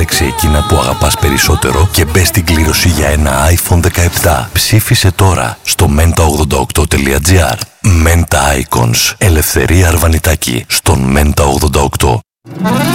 Επιλέξε εκείνα που αγαπάς περισσότερο και μπες στην κλήρωση για ένα iPhone 17. Ψήφισε τώρα στο menta88.gr. Menta Icons. Ελευθερία Αρβανιτάκη στον Menta 88.